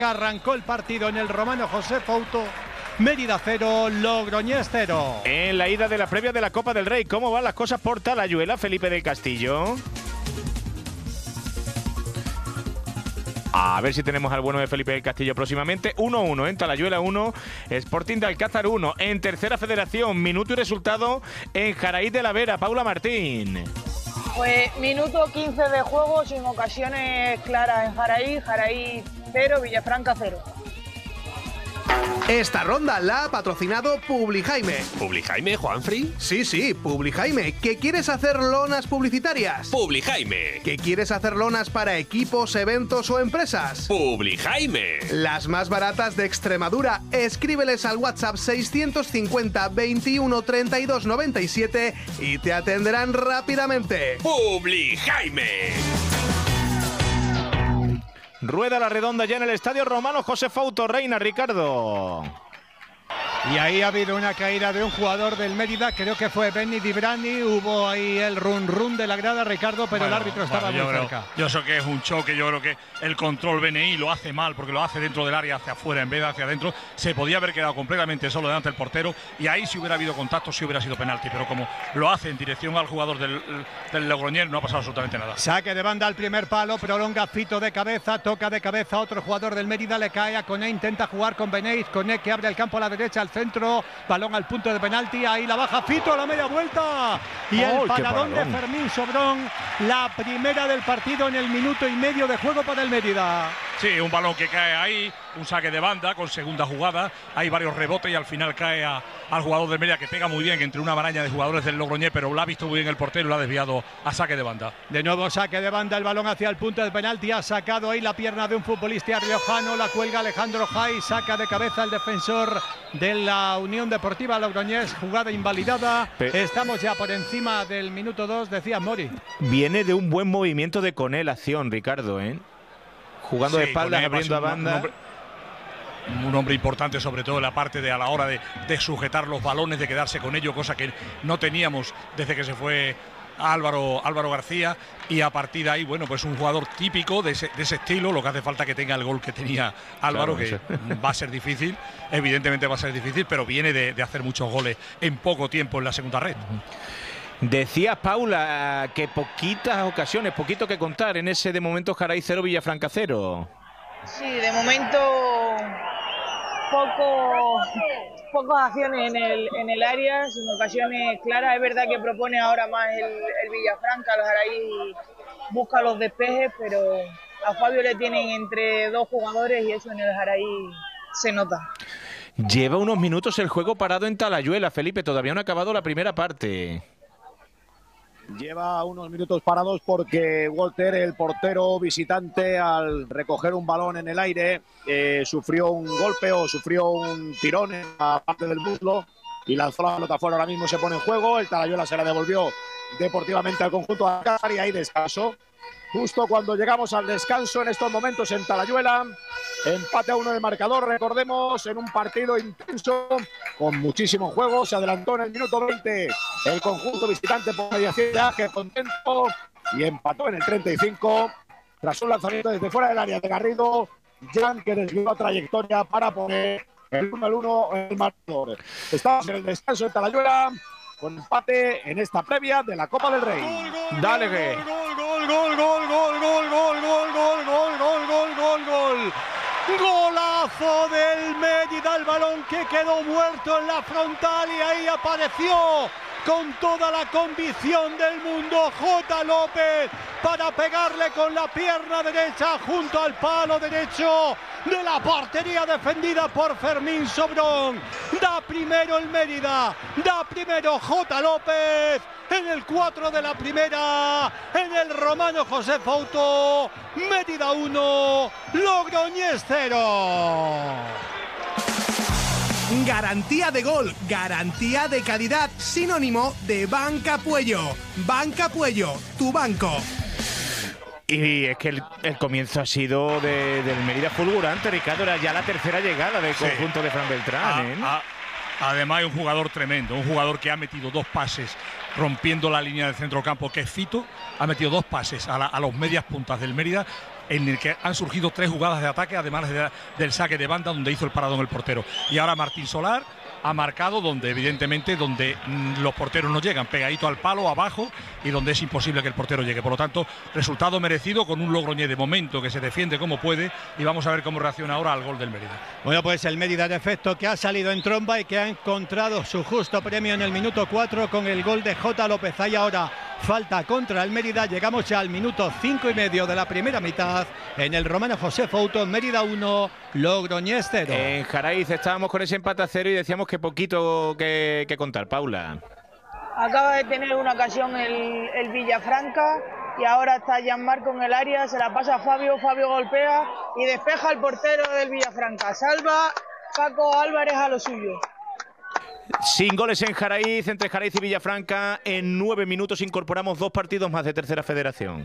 Arrancó el partido en el Romano José Fouto. Mérida 0, Logroñés 0. En la ida de la previa de la Copa del Rey, ¿cómo van las cosas por Talayuela, Felipe del Castillo? A ver si tenemos al bueno de Felipe del Castillo próximamente. 1-1 en Talayuela 1, Sporting de Alcázar 1. En tercera federación, minuto y resultado en Jaraíz de la Vera. Paula Martín. Pues minuto 15 de juego sin ocasiones claras en Jaraíz 0, Villafranca 0. Esta ronda la ha patrocinado Publijaime. ¿Publijaime, Juanfri? Sí, Publijaime. ¿Que quieres hacer lonas publicitarias? ¡Publijaime! ¿Que quieres hacer lonas para equipos, eventos o empresas? ¡Publijaime! Las más baratas de Extremadura. Escríbeles al WhatsApp 650 21 32 97 y te atenderán rápidamente. ¡Publijaime! Rueda la redonda ya en el Estadio Romano José Fouto. Reina, Ricardo. Y ahí ha habido una caída de un jugador del Mérida, creo que fue Benny Dibrani. Hubo ahí el run de la grada, Ricardo, pero el árbitro estaba muy cerca. Yo sé que es un choque, yo creo que el control BNI lo hace mal porque lo hace dentro del área hacia afuera en vez de hacia adentro. Se podía haber quedado completamente solo delante del portero y ahí si hubiera habido contacto sí hubiera sido penalti, pero como lo hace en dirección al jugador del Logroñés no ha pasado absolutamente nada. Saque de banda al primer palo, prolonga Fito de cabeza, toca de cabeza a otro jugador del Mérida, le cae a Coné, intenta jugar con Beneit, Coné que abre el campo a la derecha, al centro, balón al punto de penalti, ahí la baja Fito a la media vuelta y el paradón de Fermín Sobrón, la primera del partido en el minuto y medio de juego para el Mérida. Sí, un balón que cae ahí, un saque de banda con segunda jugada, hay varios rebotes y al final cae al jugador del Mérida que pega muy bien entre una maraña de jugadores del Logroñés, pero lo ha visto muy bien el portero y lo ha desviado a saque de banda. De nuevo saque de banda, el balón hacia el punto de penalti, ha sacado ahí la pierna de un futbolista riojano, la cuelga Alejandro Jai, saca de cabeza el defensor de la Unión Deportiva Logroñés, jugada invalidada. Estamos ya por encima del minuto 2, decía Mori. Viene de un buen movimiento de Coné la acción, Ricardo, jugando de espaldas, abriendo a banda. Un hombre importante, sobre todo en la parte de a la hora de sujetar los balones, de quedarse con ellos, cosa que no teníamos desde que se fue Álvaro García, y a partir de ahí, bueno, pues un jugador típico de ese estilo. Lo que hace falta que tenga el gol que tenía Álvaro, claro, que va a ser difícil, evidentemente va a ser difícil, pero viene de hacer muchos goles en poco tiempo en la segunda red. Decía Paula que poquitas ocasiones, poquito que contar en ese de momento Jaraíz 0, Villafranca 0. Sí, de momento pocas acciones en el área, sin ocasiones claras. Es verdad que propone ahora más el Villafranca, el Jaraíz busca los despejes, pero a Fabio le tienen entre dos jugadores y eso en el Jaraíz se nota. Lleva unos minutos el juego parado en Talayuela, Felipe, todavía no ha acabado la primera parte. Lleva unos minutos parados porque Walter, el portero visitante, al recoger un balón en el aire, sufrió un golpe o sufrió un tirón en la parte del muslo y lanzó la pelota fuera. Ahora mismo se pone en juego, el Talayuela se la devolvió deportivamente al conjunto de Alcázar y ahí descansó. Justo cuando llegamos al descanso en estos momentos en Talayuela, empate a 1 de marcador, recordemos, en un partido intenso, con muchísimo juego. Se adelantó en el minuto 20 el conjunto visitante por mediación de Ángel Contento y empató en el 35 tras un lanzamiento desde fuera del área de Garrido, Jan, que desvió la trayectoria para poner el 1-1 en el marcador. Estamos en el descanso de Talayuela con empate en esta previa de la Copa del Rey. Dale, que golazo del Mérida, el balón que quedó muerto en la frontal y ahí apareció con toda la convicción del mundo J. López para pegarle con la pierna derecha junto al palo derecho de la portería defendida por Fermín Sobrón. Da primero el Mérida, da primero J. López en el 4 de la primera, en el Romano José Fouto. Mérida 1, Logroñés 0. Garantía de gol, garantía de calidad, sinónimo de Banca Puello. Banca Puello, tu banco. Y es que el comienzo ha sido del Mérida fulgurante, Ricardo. Era ya la tercera llegada del conjunto de Fran Beltrán. Además, es un jugador tremendo, un jugador que ha metido dos pases rompiendo la línea del centrocampo, que es Fito. Ha metido dos pases a los medias puntas del Mérida en el que han surgido 3 jugadas de ataque, además del saque de banda donde hizo el paradón el portero. Y ahora Martín Solar ha marcado donde evidentemente los porteros no llegan, pegadito al palo, abajo, y donde es imposible que el portero llegue. Por lo tanto, resultado merecido con un Logroñés de momento que se defiende como puede, y vamos a ver cómo reacciona ahora al gol del Mérida. Bueno, pues el Mérida en efecto que ha salido en tromba y que ha encontrado su justo premio en el minuto 4 con el gol de J. López. Hay ahora falta contra el Mérida. Llegamos ya al minuto 5 y medio de la primera mitad en el Romano José Fouto. Mérida 1, Logroñés 0. En Jaraiz estábamos con ese empate a 0 y decíamos que poquito que contar, Paula. Acaba de tener una ocasión el Villafranca y ahora está Gianmarco en el área, se la pasa a Fabio, Fabio golpea y despeja al portero del Villafranca. Salva Paco Álvarez a lo suyo. Sin goles en Jaraiz, entre Jaraiz y Villafranca. En 9 minutos incorporamos 2 partidos más de Tercera Federación.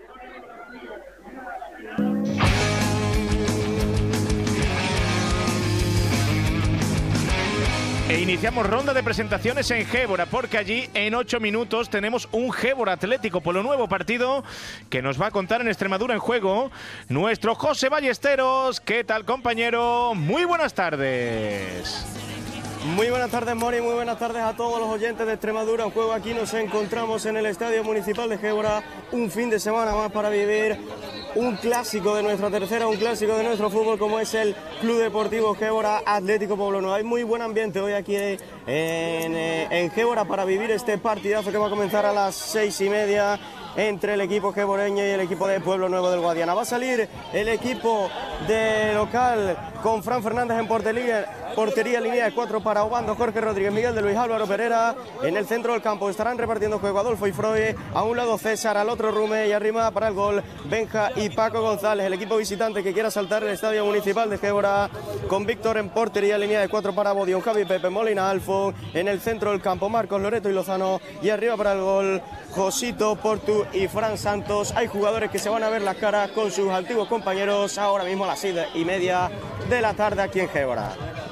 E iniciamos ronda de presentaciones en Gébora, porque allí en 8 minutos tenemos un Gébora Atlético Polo Nuevo, partido que nos va a contar en Extremadura en Juego nuestro José Ballesteros. ¿Qué tal, compañero? Muy buenas tardes. Muy buenas tardes, Mori, muy buenas tardes a todos los oyentes de Extremadura en Juego. Aquí nos encontramos en el Estadio Municipal de Gébora, un fin de semana más para vivir un clásico de nuestra tercera, un clásico de nuestro fútbol, como es el Club Deportivo Gébora Atlético Polo Nuevo. Hay muy buen ambiente hoy aquí en Gébora para vivir este partidazo que va a comenzar a las 6:30 entre el equipo geboreño y el equipo de Pueblo Nuevo del Guadiana. Va a salir el equipo de local con Fran Fernández en portería, línea de 4 para Obando, Jorge Rodríguez, Miguel de Luis, Álvaro Pereira. En el centro del campo estarán repartiendo juego Adolfo y Freud, a un lado César, al otro Rume, y arriba para el gol Benja y Paco González. El equipo visitante que quiera saltar el Estadio Municipal de Gébora con Víctor en portería, línea de 4 para Bodión, Javi, Pepe, Molina, Alfo. En el centro del campo Marcos, Loreto y Lozano, y arriba para el gol Josito, Portu y Fran Santos. Hay jugadores que se van a ver las caras con sus antiguos compañeros ahora mismo a las 6:30 de la tarde aquí en Gébora.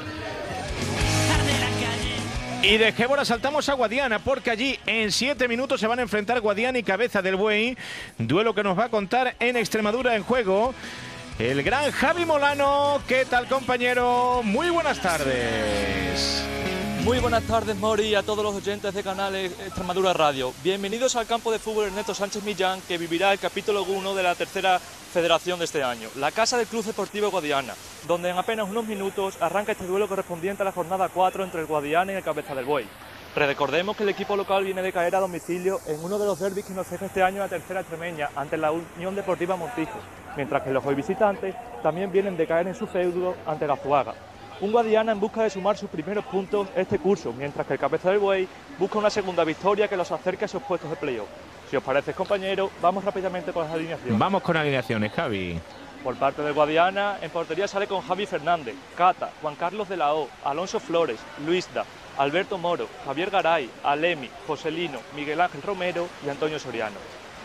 Y de Gébora saltamos a Guadiana, porque allí en 7 minutos se van a enfrentar Guadiana y Cabeza del Buey. Duelo que nos va a contar en Extremadura en Juego el gran Javi Molano. ¿Qué tal, compañero? Muy buenas tardes. Muy buenas tardes, Mori, y a todos los oyentes de Canal Extremadura Radio. Bienvenidos al campo de fútbol Ernesto Sánchez Millán, que vivirá el capítulo 1 de la tercera federación de este año, la casa del Club Deportivo Guadiana, donde en apenas unos minutos arranca este duelo correspondiente a la jornada 4 entre el Guadiana y el Cabeza del Buey. Recordemos que el equipo local viene de caer a domicilio en uno de los derbis que nos deja este año la tercera extremeña ante la Unión Deportiva Montijo, mientras que los hoy visitantes también vienen de caer en su feudo ante la Zuaga. Un Guadiana en busca de sumar sus primeros puntos este curso, mientras que el Cabeza del Buey busca una segunda victoria que los acerque a esos puestos de playoff. Si os parece, compañeros, vamos rápidamente con las alineaciones. Vamos con alineaciones, Javi. Por parte del Guadiana, en portería sale con Javi Fernández, Cata, Juan Carlos de la O, Alonso Flores, Luisda, Alberto Moro, Javier Garay, Alemi, Joselino, Miguel Ángel Romero y Antonio Soriano.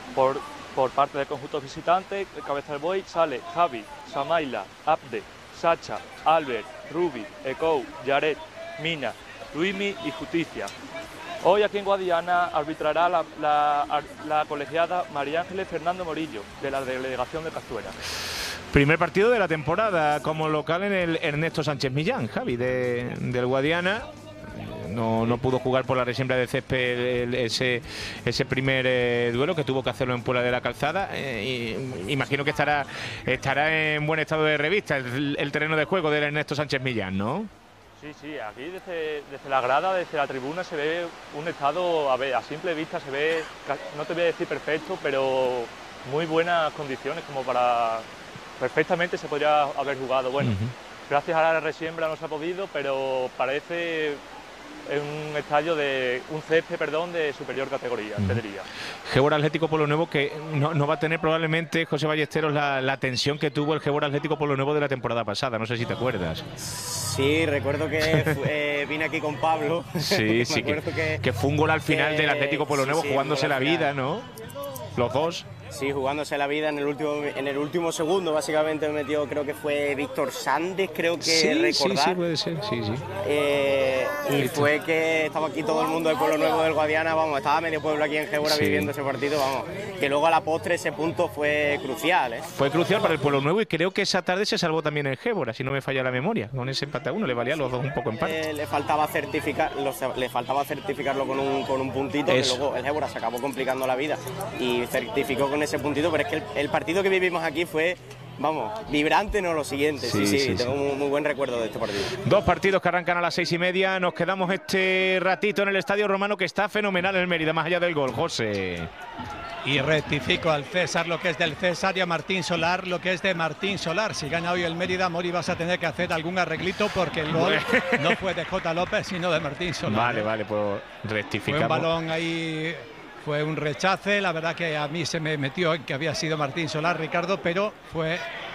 Por parte del conjunto visitante, el Cabeza del Buey sale Javi, Samaila, Abde, Sacha, Albert, Rubi, Ecou, Yaret, Mina, Luimi y Justicia. Hoy aquí en Guadiana arbitrará la colegiada María Ángeles Fernando Morillo, de la delegación de Castuera. Primer partido de la temporada como local en el Ernesto Sánchez Millán, Javi, del Guadiana. No pudo jugar por la resiembra de césped ese primer duelo, que tuvo que hacerlo en Puebla de la Calzada. Imagino que estará en buen estado de revista el terreno de juego del Ernesto Sánchez Millán, ¿no? Sí, aquí desde la grada, desde la tribuna se ve un estado, a simple vista se ve, no te voy a decir perfecto, pero muy buenas condiciones como para... Perfectamente se podría haber jugado. Bueno, gracias a la resiembra no se ha podido, pero parece... Es un estadio un césped, de superior categoría, te diría. Gébora Atlético Polo Nuevo, que no va a tener probablemente, José Ballesteros, la tensión que tuvo el Gébora Atlético Polo Nuevo de la temporada pasada. No sé si te acuerdas. Sí, recuerdo que vine aquí con Pablo. Sí, que fue un gol al final del Atlético Polo Nuevo, jugándose la vida, ¿no? Los dos. Sí, jugándose la vida en el último segundo, básicamente metió, creo que fue Víctor Sández, creo que recordar. Sí, puede ser, sí. Y fue que estaba aquí todo el mundo del Pueblo Nuevo del Guadiana, vamos, estaba medio pueblo aquí en Gébora viviendo ese partido, vamos, que luego a la postre ese punto fue crucial, ¿eh? Fue crucial para el Pueblo Nuevo y creo que esa tarde se salvó también el Gébora, si no me falla la memoria, con ese empate a 1, le valía a los dos un poco en parte. Le faltaba certificarlo con un puntito, que luego el Gébora se acabó complicando la vida y certificó con ese puntito, pero es que el partido que vivimos aquí fue, vamos, vibrante, no lo siguiente. Sí, tengo muy buen recuerdo de este partido. 2 partidos que arrancan a las 6:30. Nos quedamos este ratito en el Estadio Romano, que está fenomenal el Mérida, más allá del gol, José. Y rectifico al César lo que es del César y a Martín Solar lo que es de Martín Solar. Si gana hoy el Mérida, Mori, vas a tener que hacer algún arreglito porque el gol no fue de J. López, sino de Martín Solar. Vale, pues rectificamos. Fue un balón ahí, fue un rechace. La verdad que a mí se me metió en que había sido Martín Solar, Ricardo, pero fue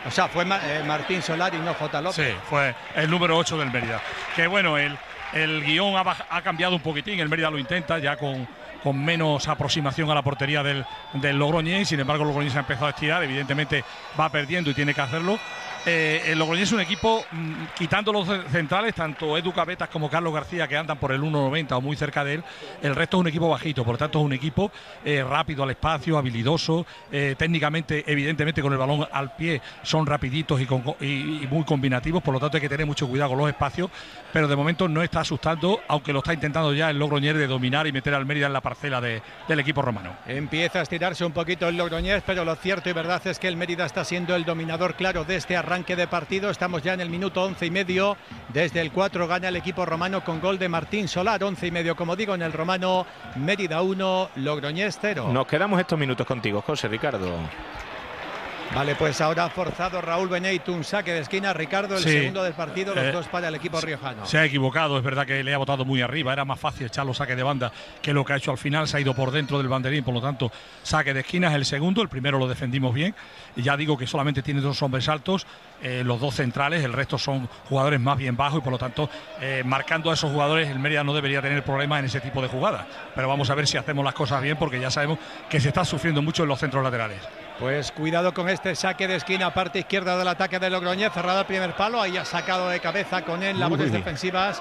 Martín Solar y no J. López. Sí, fue el número 8 del Mérida. Que bueno, el guión ha cambiado un poquitín. El Mérida lo intenta ya con menos aproximación a la portería del Logroñés. Sin embargo, el Logroñés ha empezado a estirar, evidentemente va perdiendo y tiene que hacerlo. El Logroñés es un equipo, quitando los centrales, tanto Edu Cabetas como Carlos García, que andan por el 1,90 o muy cerca de él, el resto es un equipo bajito, por lo tanto es un equipo rápido al espacio, habilidoso, técnicamente, evidentemente con el balón al pie son rapiditos y muy combinativos, por lo tanto hay que tener mucho cuidado con los espacios, pero de momento no está asustando, aunque lo está intentando ya el Logroñés de dominar y meter al Mérida en la parcela del equipo romano. Empieza a estirarse un poquito el Logroñés, pero lo cierto y verdad es que el Mérida está siendo el dominador claro de este arranque de partido. Estamos ya en el minuto 11:30. Desde el 4 gana el equipo romano con gol de Martín Solar. 11:30, como digo, en el romano. Mérida 1, Logroñés 0. Nos quedamos estos minutos contigo, José, Ricardo. Vale, pues ahora ha forzado Raúl Beneit un saque de esquina. Ricardo, el segundo del partido, los dos para el equipo riojano. Se ha equivocado, es verdad que le ha botado muy arriba. Era más fácil echar los saques de banda que lo que ha hecho al final. Se ha ido por dentro del banderín, por lo tanto, saque de esquina es el segundo. El primero lo defendimos bien. Y ya digo que solamente tiene 2 hombres altos, los 2 centrales, el resto son jugadores más bien bajos y por lo tanto, marcando a esos jugadores, el Mérida no debería tener problemas en ese tipo de jugadas. Pero vamos a ver si hacemos las cosas bien, porque ya sabemos que se está sufriendo mucho en los centros laterales. Pues cuidado con este saque de esquina, parte izquierda del ataque de Logroñés, cerrado el primer palo, ahí ha sacado de cabeza con él labores defensivas.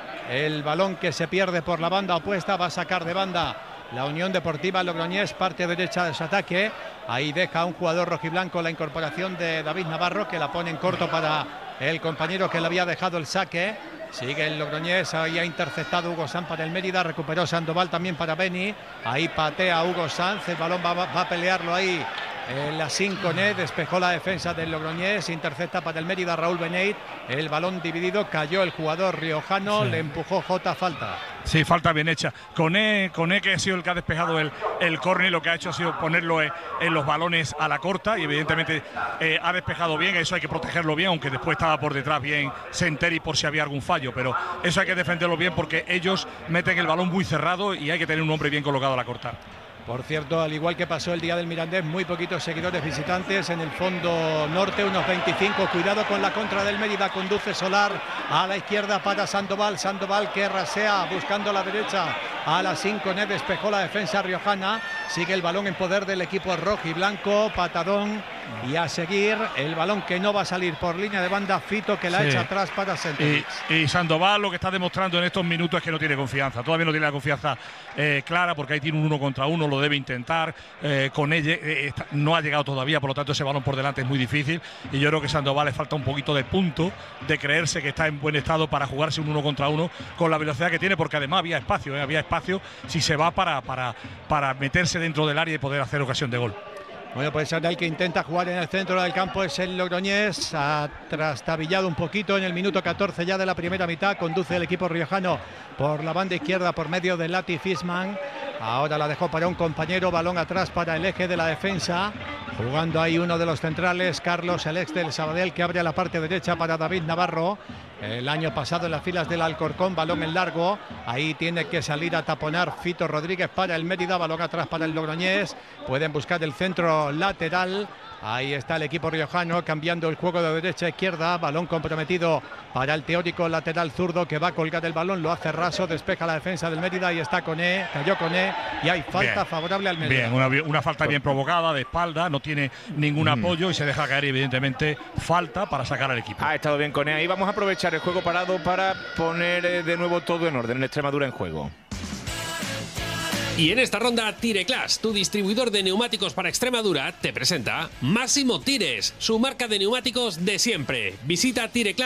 El balón que se pierde por la banda opuesta va a sacar de banda la Unión Deportiva Logroñés, parte derecha de su ataque. Ahí deja un jugador rojiblanco la incorporación de David Navarro, que la pone en corto para el compañero que le había dejado el saque. Sigue el Logroñés, ahí ha interceptado Hugo Sanz para el Mérida, recuperó Sandoval también para Beni. Ahí patea Hugo Sanz, el balón va a pelearlo ahí. La Sinconé despejó la defensa del Logroñés, intercepta para el Mérida Raúl Beneit. El balón dividido, cayó el jugador riojano, le empujó Jota, falta. Sí, falta bien hecha. Coné, que ha sido el que ha despejado el córner, lo que ha hecho ha sido ponerlo en los balones a la corta y evidentemente ha despejado bien, eso hay que protegerlo bien, aunque después estaba por detrás bien Senteri por si había algún fallo, pero eso hay que defenderlo bien porque ellos meten el balón muy cerrado y hay que tener un hombre bien colocado a la corta. Por cierto, al igual que pasó el día del Mirandés, muy poquitos seguidores visitantes en el fondo norte, unos 25. Cuidado con la contra del Mérida, conduce Solar a la izquierda para Sandoval. Sandoval que rasea buscando la derecha a la Sinconé, despejó la defensa riojana. Sigue el balón en poder del equipo rojo y blanco, patadón. Y a seguir el balón que no va a salir por línea de banda, Fito que la echa atrás para Senteric. Y Sandoval lo que está demostrando en estos minutos es que no tiene confianza, todavía no tiene la confianza clara, porque ahí tiene un 1 contra 1, lo debe intentar, con ella no ha llegado todavía, por lo tanto ese balón por delante es muy difícil y yo creo que a Sandoval le falta un poquito de punto, de creerse que está en buen estado para jugarse un 1 contra 1 con la velocidad que tiene, porque además había espacio si se va para meterse dentro del área y poder hacer ocasión de gol. Bueno, pues ahora el que intenta jugar en el centro del campo es el Logroñés, ha trastabillado un poquito en el minuto 14 ya de la primera mitad, conduce el equipo riojano por la banda izquierda por medio de Lati Fisman, ahora la dejó para un compañero, balón atrás para el eje de la defensa, jugando ahí uno de los centrales, Carlos, el ex del Sabadell, que abre a la parte derecha para David Navarro. El año pasado en las filas del Alcorcón, balón en largo, ahí tiene que salir a taponar Fito Rodríguez para el Mérida, balón atrás para el Logroñés, pueden buscar el centro lateral, ahí está el equipo riojano cambiando el juego de derecha a izquierda, balón comprometido para el teórico lateral zurdo que va a colgar el balón, lo hace raso, despeja la defensa del Mérida y está Coné, cayó Coné. viene y hay falta favorable al Melilla. Bien, una falta bien provocada de espalda, no tiene ningún apoyo y se deja caer evidentemente falta para sacar al equipo. Ha estado bien Conea y vamos a aprovechar el juego parado para poner de nuevo todo en orden, en Extremadura en juego. Y en esta ronda, Tireclass, tu distribuidor de neumáticos para Extremadura, te presenta Máximo Tires, su marca de neumáticos de siempre. Visita Tireclass.